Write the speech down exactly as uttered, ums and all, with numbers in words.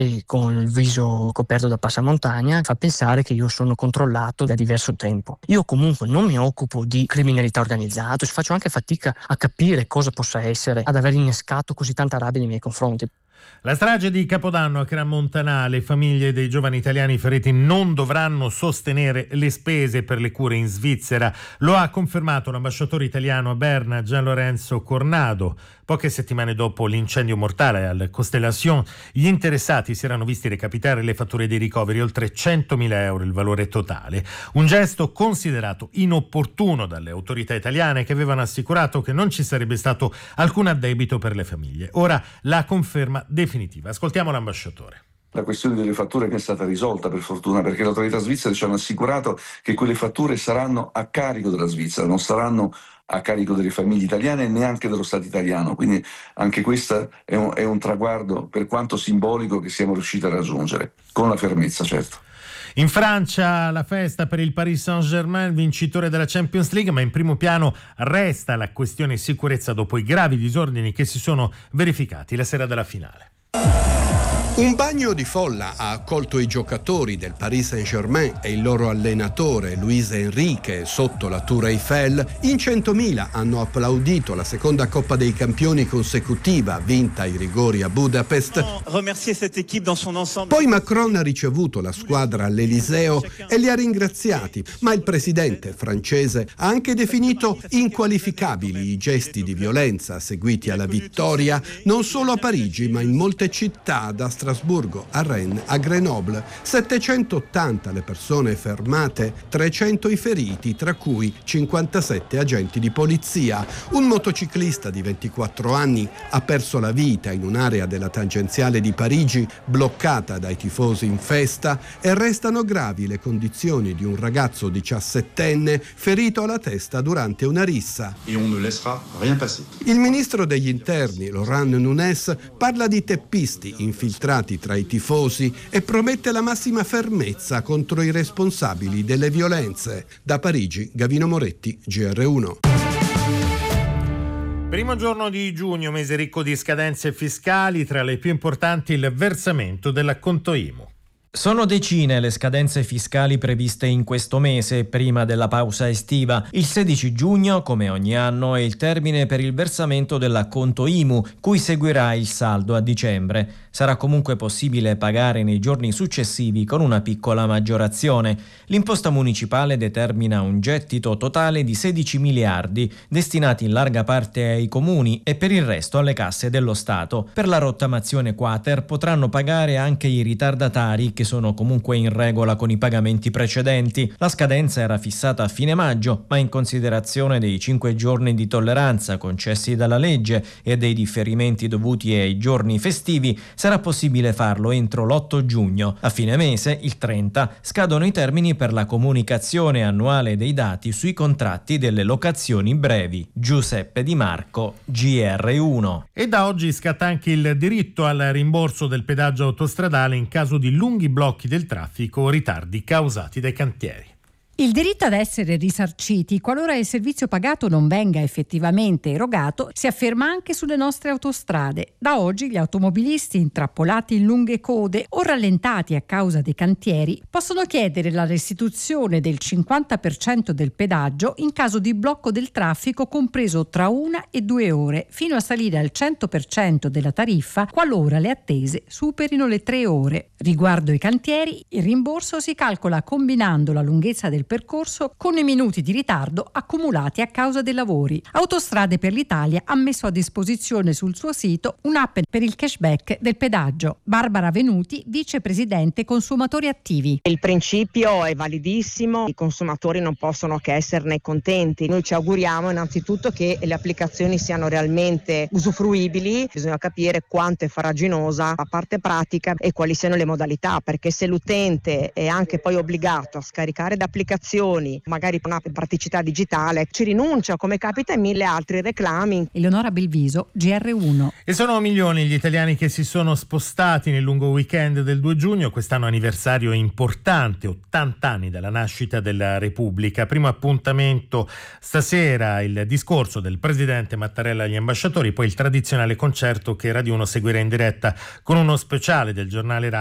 e con il viso coperto da passamontagna fa pensare che io sono controllato da diverso tempo. Io comunque non mi occupo di criminalità organizzata, faccio anche fatica a capire cosa possa essere ad aver innescato così tanta rabbia nei miei confronti. La strage di Capodanno a Crans-Montana, le famiglie dei giovani italiani feriti non dovranno sostenere le spese per le cure in Svizzera. Lo ha confermato l'ambasciatore italiano a Berna, Gian Lorenzo Cornado. Poche settimane dopo l'incendio mortale al Constellation, gli interessati si erano visti recapitare le fatture dei ricoveri, oltre centomila euro il valore totale. Un gesto considerato inopportuno dalle autorità italiane, che avevano assicurato che non ci sarebbe stato alcun addebito per le famiglie. Ora la conferma definitiva. Ascoltiamo l'ambasciatore. La questione delle fatture che è stata risolta, per fortuna, perché le autorità svizzere ci hanno assicurato che quelle fatture saranno a carico della Svizzera, non saranno a carico delle famiglie italiane e neanche dello Stato italiano. Quindi anche questo è un, è un traguardo, per quanto simbolico, che siamo riusciti a raggiungere, con la fermezza, certo. In Francia la festa per il Paris Saint-Germain, vincitore della Champions League, ma in primo piano resta la questione sicurezza dopo i gravi disordini che si sono verificati la sera della finale. Un bagno di folla ha accolto i giocatori del Paris Saint-Germain e il loro allenatore Luis Enrique sotto la Tour Eiffel. In centomila hanno applaudito la seconda Coppa dei Campioni consecutiva vinta ai rigori a Budapest. Poi Macron ha ricevuto la squadra all'Eliseo e li ha ringraziati, ma il presidente francese ha anche definito inqualificabili i gesti di violenza seguiti alla vittoria, non solo a Parigi ma in molte città, da Strasburgo a Rennes a Grenoble. settecentottanta le persone fermate, trecento i feriti, tra cui cinquantasette agenti di polizia. Un motociclista di ventiquattro anni ha perso la vita in un'area della tangenziale di Parigi bloccata dai tifosi in festa, e restano gravi le condizioni di un ragazzo diciassettenne ferito alla testa durante una rissa. Et on ne laissera rien passer. Il ministro degli interni, Laurent Nunez, parla di teppisti infiltrati tra i tifosi e promette la massima fermezza contro i responsabili delle violenze. Da Parigi, Gavino Moretti, G R uno. Primo giorno di giugno, mese ricco di scadenze fiscali, tra le più importanti il versamento dell'acconto I M U. Sono decine le scadenze fiscali previste in questo mese, prima della pausa estiva. Il sedici giugno, come ogni anno, è il termine per il versamento dell'acconto I M U, cui seguirà il saldo a dicembre. Sarà comunque possibile pagare nei giorni successivi con una piccola maggiorazione. L'imposta municipale determina un gettito totale di sedici miliardi, destinati in larga parte ai comuni e per il resto alle casse dello Stato. Per la rottamazione quater potranno pagare anche i ritardatari, che sono comunque in regola con i pagamenti precedenti. La scadenza era fissata a fine maggio, ma in considerazione dei cinque giorni di tolleranza concessi dalla legge e dei differimenti dovuti ai giorni festivi, sarà possibile farlo entro l'otto giugno. A fine mese, il trenta, scadono i termini per la comunicazione annuale dei dati sui contratti delle locazioni brevi. Giuseppe Di Marco, G R uno. E da oggi scatta anche il diritto al rimborso del pedaggio autostradale in caso di lunghi blocchi del traffico o ritardi causati dai cantieri. Il diritto ad essere risarciti qualora il servizio pagato non venga effettivamente erogato si afferma anche sulle nostre autostrade. Da oggi gli automobilisti intrappolati in lunghe code o rallentati a causa dei cantieri possono chiedere la restituzione del cinquanta per cento del pedaggio in caso di blocco del traffico compreso tra una e due ore, fino a salire al cento per cento della tariffa qualora le attese superino le tre ore. Riguardo ai cantieri, il rimborso si calcola combinando la lunghezza del percorso con i minuti di ritardo accumulati a causa dei lavori. Autostrade per l'Italia ha messo a disposizione sul suo sito un'app per il cashback del pedaggio. Barbara Venuti, vicepresidente consumatori attivi. Il principio è validissimo, i consumatori non possono che esserne contenti. Noi ci auguriamo innanzitutto che le applicazioni siano realmente usufruibili, bisogna capire quanto è farraginosa la parte pratica e quali siano le modalità, perché se l'utente è anche poi obbligato a scaricare le applicazioni applicazioni, magari una praticità digitale, ci rinuncia come capita in mille altri reclami. Eleonora Belviso, G R uno. E sono milioni gli italiani che si sono spostati nel lungo weekend del due giugno, quest'anno anniversario importante, ottanta anni dalla nascita della Repubblica. Primo appuntamento stasera, il discorso del presidente Mattarella agli ambasciatori, poi il tradizionale concerto che Radio uno seguirà in diretta con uno speciale del giornale